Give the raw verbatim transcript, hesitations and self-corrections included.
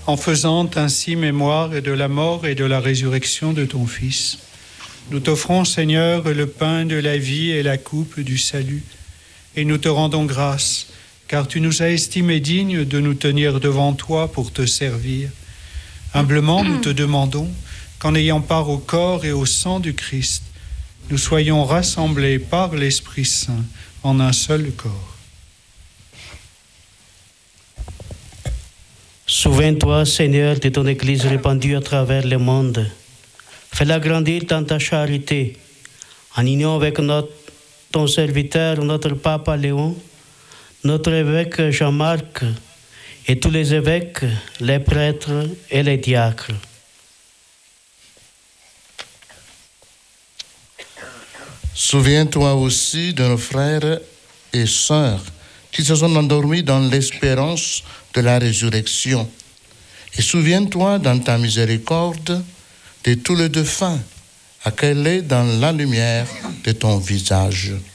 en faisant ainsi mémoire de la mort et de la résurrection de ton Fils. Nous t'offrons, Seigneur, le pain de la vie et la coupe du salut, et nous te rendons grâce, car tu nous as estimés dignes de nous tenir devant toi pour te servir. Humblement, nous te demandons qu'en ayant part au corps et au sang du Christ, nous soyons rassemblés par l'Esprit Saint en un seul corps. Souviens-toi, Seigneur, de ton Église répandue à travers le monde. Fais-la grandir dans ta charité, en union avec notre, ton serviteur, notre Pape Léon, notre évêque Jean-Marc, et tous les évêques, les prêtres et les diacres. Souviens-toi aussi de nos frères et sœurs qui se sont endormis dans l'espérance de la résurrection. Et souviens-toi dans ta miséricorde de tous les défunts, accueille-les dans la lumière de ton visage.